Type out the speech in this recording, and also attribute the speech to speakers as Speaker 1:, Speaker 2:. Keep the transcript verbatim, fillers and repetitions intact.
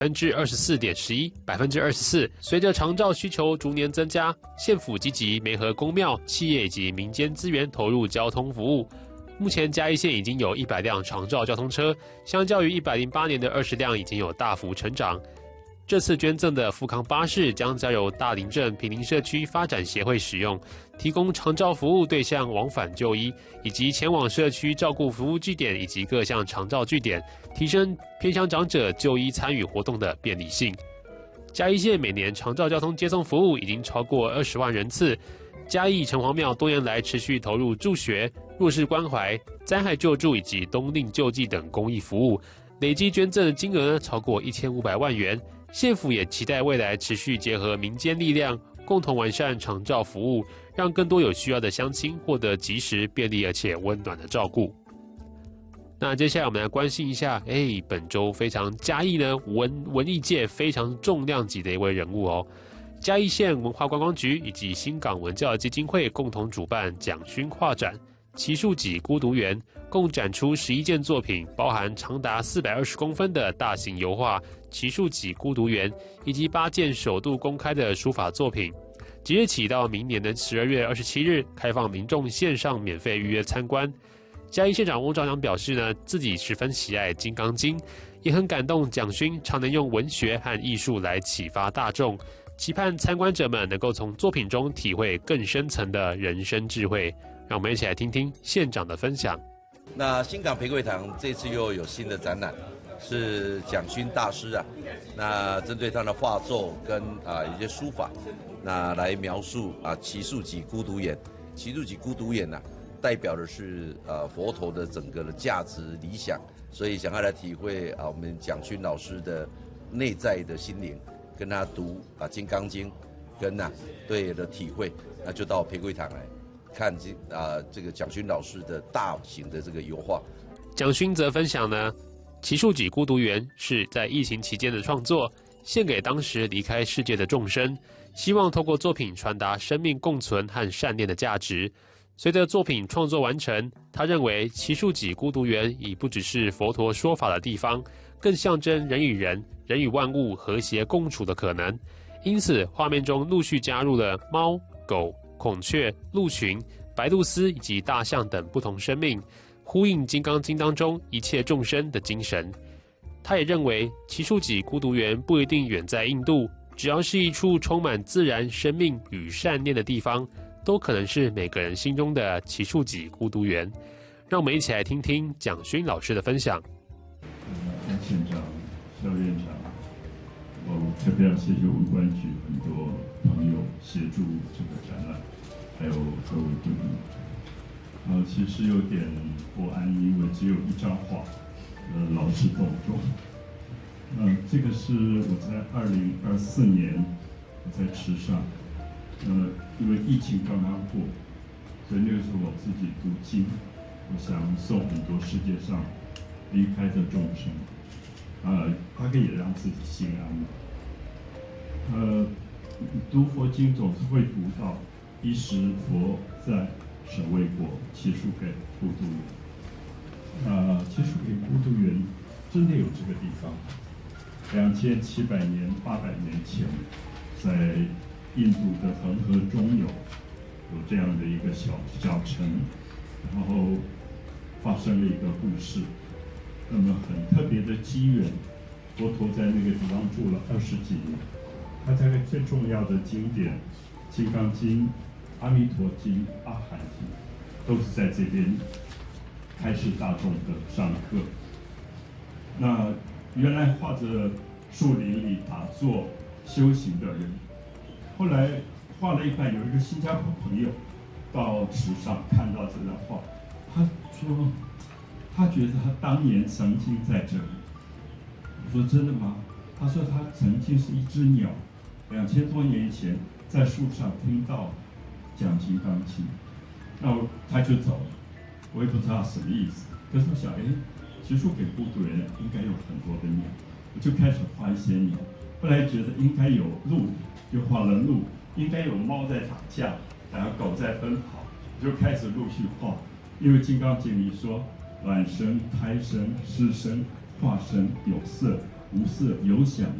Speaker 1: 百分之二十四点十一，百分之二十四。随着长照需求逐年增加，县府积极媒合公庙、企业以及民间资源投入交通服务。目前嘉义县已经有一百辆长照交通车，相较于一百零八年的二十辆，已经有大幅成长。这次捐赠的富康巴士将交由大林镇平林社区发展协会使用，提供长照服务对象往返就医，以及前往社区照顾服务据点以及各项长照据点，提升偏乡长者就医参与活动的便利性。嘉义县每年长照交通接送服务已经超过二十万人次。嘉义城隍庙多年来持续投入助学、弱势关怀、灾害救助以及冬令救济等公益服务，累计捐赠金额超过一千五百万元。县府也期待未来持续结合民间力量，共同完善长照服务，让更多有需要的乡亲获得及时、便利而且温暖的照顾。那接下来我们来关心一下，哎，本周非常嘉义呢文文艺界非常重量级的一位人物哦。嘉义县文化观光局以及新港文教基金会共同主办蒋勋画展，奇树脊孤独园，共展出十一件作品，包含长达四百二十公分的大型油画《奇树脊孤独园》，以及八件首度公开的书法作品。即日起到明年的十二月二十七日，开放民众线上免费预约参观。嘉义县长翁兆阳表示呢，自己十分喜爱《金刚经》，也很感动蒋勋常能用文学和艺术来启发大众，期盼参观者们能够从作品中体会更深层的人生智慧。让我们一起来听听县长的分享。
Speaker 2: 那新港培贵堂这次又有新的展览，是蒋勋大师啊，那针对他的画作跟啊一些书法，那来描述啊奇树脊孤独园。奇树脊孤独园啊，代表的是呃佛陀的整个的价值理想，所以想要来体会啊我们蒋勋老师的内在的心灵，跟他读啊《金刚经》，跟呐、啊、对的体会，那就到培贵堂来看这啊这个蒋勋老师的大型的这个油画。
Speaker 1: 蒋勋则分享呢，奇树脊孤独园是在疫情期间的创作，献给当时离开世界的众生，希望透过作品传达生命共存和善念的价值。随着作品创作完成，他认为奇树脊孤独园已不只是佛陀说法的地方，更象征人与人、人与万物和谐共处的可能。因此，画面中陆续加入了猫、狗、孔雀、鹿群、白鹭鸶以及大象等不同生命，呼应《金刚经》当中一切众生的精神。他也认为，奇树脊孤独园不一定远在印度，只要是一处充满自然生命与善念的地方，都可能是每个人心中的奇树脊孤独园。让我们一起来听听蒋勋老师的分享。
Speaker 3: 蒋县长、肖院长，我特别要谢谢文管局很多朋友协助这个展览，还有各位队员。呃，其实有点不安，因为只有一张画，呃，劳师动众。呃，这个是我在二零二四年我在池上，呃，因为疫情刚刚过，所以那个时候我自己读经，我想送很多世界上离开的众生，呃，大概也让自己心安。呃，读佛经总是会读到一时佛在舍卫国，其树给孤独园。呃，其树给孤独园真的有这个地方。两千七百年、八百年前，在印度的恒河中游有这样的一个小小城，然后发生了一个故事。那么很特别的机缘，佛陀在那个地方住了二十几年。他大概最重要的经典《金刚经》《阿弥陀经》《阿含经》，都是在这边开示大众的上课。那原来画着树林里打坐修行的人，后来画了一半，有一个新加坡朋友到池上看到这张画，他说他觉得他当年曾经在这里。我说真的吗？他说他曾经是一只鸟，两千多年以前在树上听到讲《金刚经》，那他就走了，我也不知道什么意思。可是我想，哎，其实给孤独人应该有很多的鸟，我就开始画一些鸟。后来觉得应该有鹿，就画了鹿；应该有猫在打架，然后狗在奔跑，就开始陆续画。因为《金刚经》里说，卵生、胎生、湿生、化生、有色， 无色有想。